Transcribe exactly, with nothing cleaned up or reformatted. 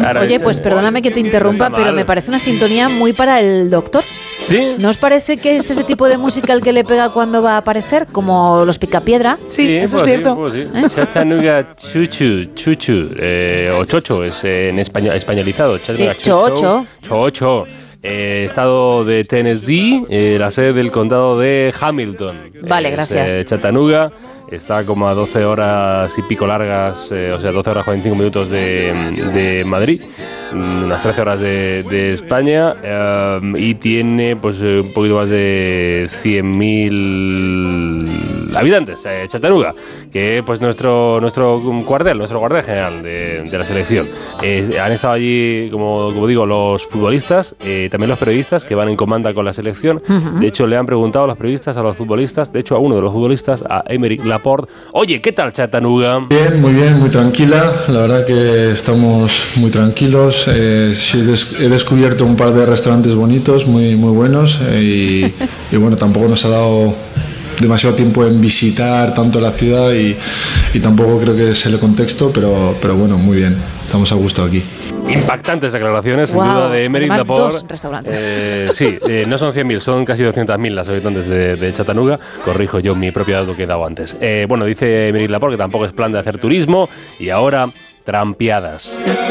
Claro, Oye, es- pues perdóname que te no interrumpa, está pero mal. me parece una sintonía muy para el Doctor. ¿Sí? ¿No os parece que es ese tipo de música el que le pega cuando va a aparecer? Como los Picapiedra. Sí, eso pues es cierto. Sí, pues sí. Chattanooga Chuchu, Chuchu, eh, o Chocho, es eh, en español, españolizado. Chattanooga Sí, Chocho. Chocho. Eh, estado de Tennessee, eh, la sede del condado de Hamilton. Vale, Es, gracias. eh, Chattanooga. Está como a doce horas y pico largas, eh, o sea, doce horas cuarenta y cinco minutos de, de Madrid, mm, unas trece horas de, de España, eh, y tiene pues eh, un poquito más de cien mil habitantes, eh, Chattanooga, que es pues nuestro, nuestro cuartel, nuestro cuartel general de, de la selección. Eh, han estado allí, como, como digo, los futbolistas, eh, también los periodistas que van en comanda con la selección. Ujú. De hecho, le han preguntado a los periodistas, a los futbolistas, de hecho a uno de los futbolistas, a Aymeric Laporte, oye, ¿qué tal Chattanooga? Bien, muy bien, muy tranquila. La verdad que estamos muy tranquilos. Eh, sí, des- he descubierto un par de restaurantes bonitos, muy, muy buenos. eh, y, y bueno, tampoco nos ha dado demasiado tiempo en visitar tanto la ciudad y, y tampoco creo que es el contexto, pero, pero bueno, muy bien. Estamos a gusto aquí. Impactantes declaraciones, sin Guau, duda, de Aymeric además, Laporte. dos restaurantes. Eh, sí, eh, no son cien mil, son casi doscientos mil las habitantes de, de Chattanooga. Corrijo yo mi propio dato que he dado antes. Eh, bueno, dice Aymeric Laporte que tampoco es plan de hacer turismo y ahora trampeadas.